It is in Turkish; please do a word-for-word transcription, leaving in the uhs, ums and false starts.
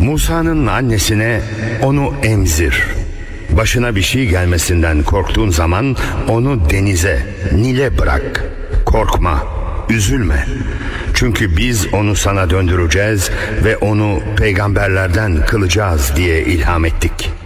Musa'nın annesine onu emzir. Başına bir şey gelmesinden korktuğun zaman onu denize, Nil'e bırak. Korkma, üzülme. Çünkü biz onu sana döndüreceğiz ve onu peygamberlerden kılacağız diye ilham ettik.